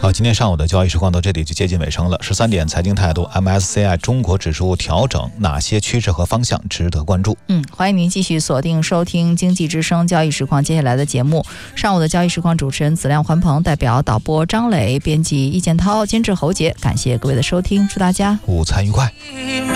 好，今天上午的交易时光到这里就接近尾声了。13点财经态度 MSCI 中国指数调整，哪些趋势和方向值得关注？ 欢迎您继续锁定收听经济之声交易实况接下来的节目。上午的交易实况主持人子亮、环鹏，代表导播张磊、编辑易建涛、监制侯杰，感谢各位的收听，祝大家午餐愉快。